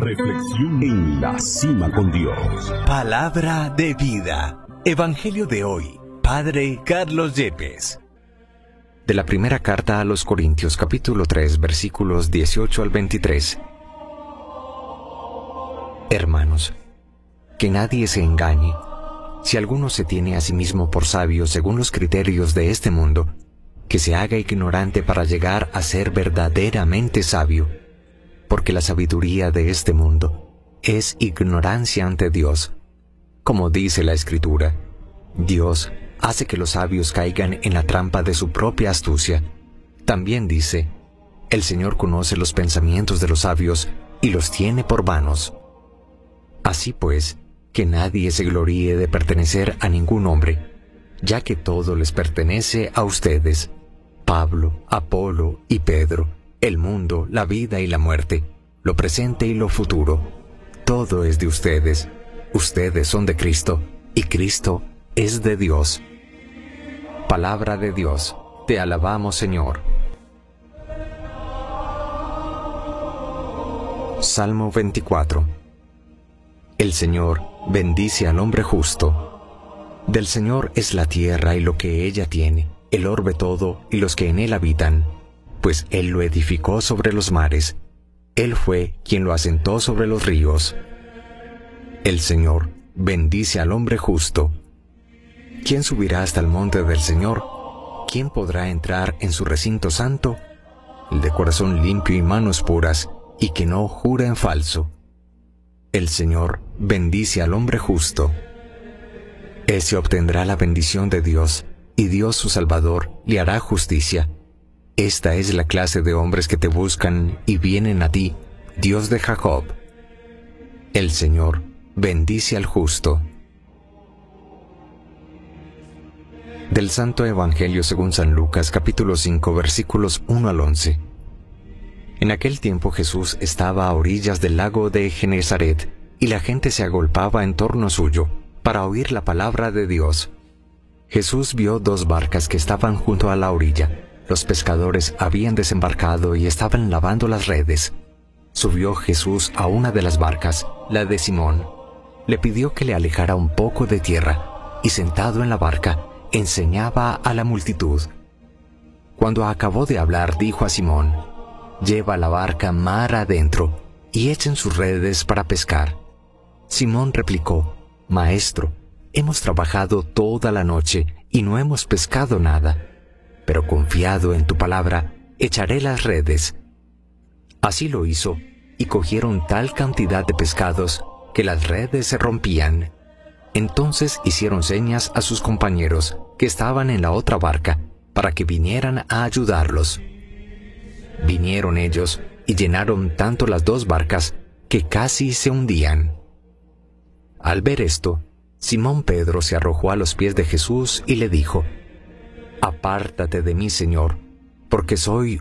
Reflexión en la cima con Dios. Palabra de vida. Evangelio de hoy. Padre Carlos Yepes. De la primera carta a los Corintios, capítulo 3, versículos 18 al 23. Hermanos, que nadie se engañe. Si alguno se tiene a sí mismo por sabio según los criterios de este mundo, que se haga ignorante para llegar a ser verdaderamente sabio, porque la sabiduría de este mundo es ignorancia ante Dios. Como dice la Escritura, Dios hace que los sabios caigan en la trampa de su propia astucia. También dice, el Señor conoce los pensamientos de los sabios y los tiene por vanos. Así pues, que nadie se gloríe de pertenecer a ningún hombre, ya que todo les pertenece a ustedes. Pablo, Apolo y Pedro, el mundo, la vida y la muerte, lo presente y lo futuro, todo es de ustedes. Ustedes son de Cristo, y Cristo es de Dios. Palabra de Dios, te alabamos, Señor. Salmo 24. El Señor bendice al hombre justo. Del Señor es la tierra y lo que ella tiene, el orbe todo y los que en él habitan, pues Él lo edificó sobre los mares. Él fue quien lo asentó sobre los ríos. El Señor bendice al hombre justo. ¿Quién subirá hasta el monte del Señor? ¿Quién podrá entrar en su recinto santo? El de corazón limpio y manos puras, y que no jura en falso. El Señor bendice al hombre justo. Ese obtendrá la bendición de Dios, y Dios su Salvador le hará justicia. Esta es la clase de hombres que te buscan y vienen a ti, Dios de Jacob. El Señor bendice al justo. Del Santo Evangelio según San Lucas, capítulo 5, versículos 1 al 11. En aquel tiempo Jesús estaba a orillas del lago de Genesaret, y la gente se agolpaba en torno suyo, para oír la palabra de Dios. Jesús vio dos barcas que estaban junto a la orilla. Los pescadores habían desembarcado y estaban lavando las redes. Subió Jesús a una de las barcas, la de Simón. Le pidió que le alejara un poco de tierra, y sentado en la barca, enseñaba a la multitud. Cuando acabó de hablar, dijo a Simón, «Lleva la barca mar adentro, y echen sus redes para pescar». Simón replicó, «Maestro, hemos trabajado toda la noche y no hemos pescado nada, pero confiado en tu palabra, echaré las redes». Así lo hizo, y cogieron tal cantidad de pescados que las redes se rompían. Entonces hicieron señas a sus compañeros que estaban en la otra barca, para que vinieran a ayudarlos. Vinieron ellos y llenaron tanto las dos barcas que casi se hundían. Al ver esto, Simón Pedro se arrojó a los pies de Jesús y le dijo, «Apártate de mí, Señor, porque soy